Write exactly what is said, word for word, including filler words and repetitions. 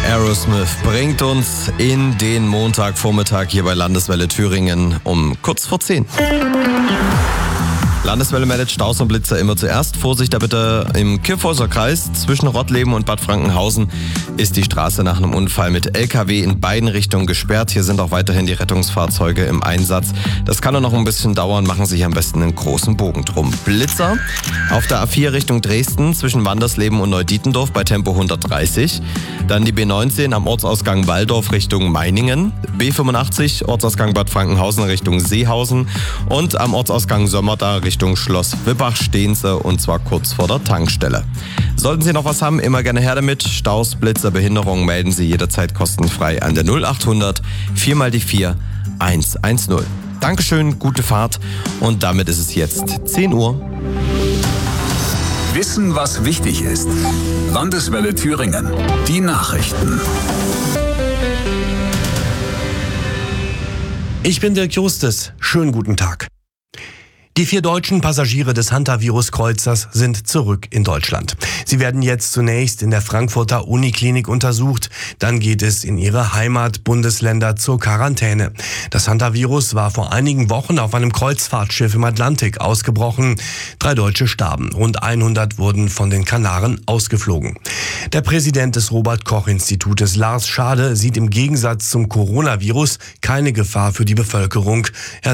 Aerosmith bringt uns in den Montagvormittag hier bei Landeswelle Thüringen um kurz vor zehn. Landeswelle meldet Staus und Blitzer immer zuerst. Vorsicht da bitte im Kyffhäuser Kreis. Zwischen Rottleben und Bad Frankenhausen ist die Straße nach einem Unfall mit L K W in beiden Richtungen gesperrt. Hier sind auch weiterhin die Rettungsfahrzeuge im Einsatz. Das kann auch noch ein bisschen dauern. Machen Sie hier am besten einen großen Bogen drum. Blitzer auf der A vier Richtung Dresden zwischen Wandersleben und Neudietendorf bei Tempo hundertdreißig. Dann die B neunzehn am Ortsausgang Walldorf Richtung Meiningen. B fünfundachtzig Ortsausgang Bad Frankenhausen Richtung Seehausen. Und am Ortsausgang Sömmerda Richtung Schloss Wippach stehen sie, und zwar kurz vor der Tankstelle. Sollten Sie noch was haben, immer gerne her damit. Staus, Blitzer, Behinderungen melden Sie jederzeit kostenfrei an der null achthundert vier mal die vier eins eins null. Dankeschön, gute Fahrt, und damit ist es jetzt zehn Uhr. Wissen, was wichtig ist. Landeswelle Thüringen. Die Nachrichten. Ich bin Dirk Justus. Schönen guten Tag. Die vier deutschen Passagiere des Hantavirus-Kreuzers sind zurück in Deutschland. Sie werden jetzt zunächst in der Frankfurter Uniklinik untersucht. Dann geht es in ihre Heimatbundesländer zur Quarantäne. Das Hantavirus war vor einigen Wochen auf einem Kreuzfahrtschiff im Atlantik ausgebrochen. Drei Deutsche starben. Rund hundert wurden von den Kanaren ausgeflogen. Der Präsident des Robert-Koch-Institutes, Lars Schade, sieht im Gegensatz zum Coronavirus keine Gefahr für die Bevölkerung. Er